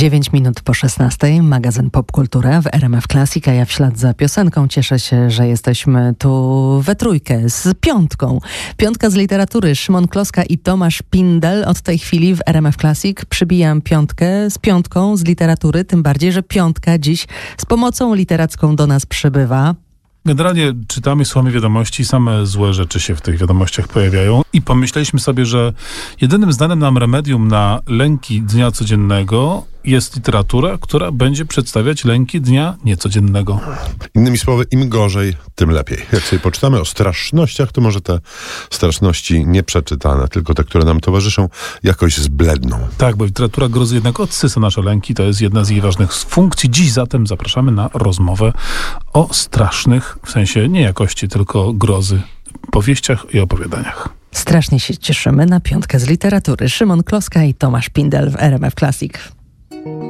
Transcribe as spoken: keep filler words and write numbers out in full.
dziewięć minut po szesnastej, magazyn Popkultura w R M F Classic, a ja w ślad za piosenką cieszę się, że jesteśmy tu we trójkę z piątką. Piątka z literatury, Szymon Kloska i Tomasz Pindel. Od tej chwili w R M F Classic przybijam piątkę z piątką z literatury, tym bardziej, że piątka dziś z pomocą literacką do nas przybywa. Generalnie czytamy, słuchamy wiadomości, same złe rzeczy się w tych wiadomościach pojawiają i pomyśleliśmy sobie, że jedynym znanym nam remedium na lęki dnia codziennego jest literatura, która będzie przedstawiać lęki dnia niecodziennego. Innymi słowy, im gorzej, tym lepiej. Jak sobie poczytamy o strasznościach, to może te straszności nieprzeczytane, tylko te, które nam towarzyszą, jakoś zbledną. Tak, bo literatura grozy jednak odsysa nasze lęki, to jest jedna z jej ważnych funkcji. Dziś zatem zapraszamy na rozmowę o strasznych, w sensie nie jakości, tylko grozy, powieściach i opowiadaniach. Strasznie się cieszymy na piątkę z literatury. Szymon Kloska i Tomasz Pindel w R M F Classic.